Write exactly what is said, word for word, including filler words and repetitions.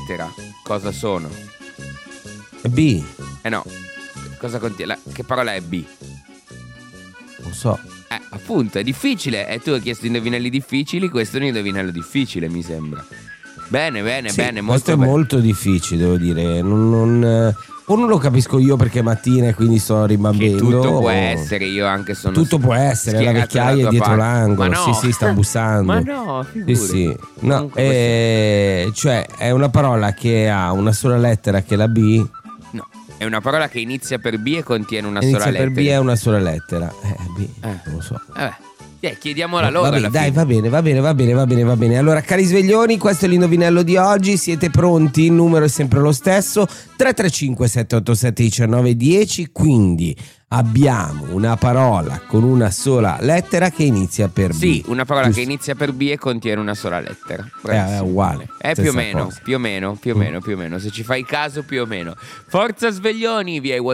lettera, cosa sono? B. Eh no, cosa contiene? La- che parola è B? Non so. Eh, appunto, è difficile. E tu hai chiesto indovinelli difficili, questo è un indovinello difficile, mi sembra. Bene, bene, Sì, bene, questo molto è bene. molto difficile, devo dire. Non, non, eh, o non lo capisco io perché è mattina e quindi sto Che rimbambendo. tutto può o- essere, io anche sono Tutto può essere, la schierato vecchiaia dalla è tua dietro parte. l'angolo. Ma no. Sì, sì, sta bussando. Ma no, Sì, figurati. sì. No, Comunque eh, cioè è una parola che ha una sola lettera che è la B. questo- No, è una parola che inizia per B e contiene una Inizia sola per lettera. B è una sola lettera. Eh, B, Eh. non lo so. Vabbè, eh, chiediamola loro Vabbè, alla dai, fine. va bene, va bene, va bene, va bene, va bene. Allora, cari sveglioni, questo è l'indovinello di oggi. Siete pronti? Il numero è sempre lo stesso: tre tre cinque sette otto sette uno nove uno zero. Quindi abbiamo una parola con una sola lettera che inizia per B. Sì, una parola Giusto? che inizia per B e contiene una sola lettera. Eh, Bravissimo. è uguale. È più o stessa meno, cosa. più o meno, più o meno, più o meno. Se ci fai caso, più o meno. Forza sveglioni, via i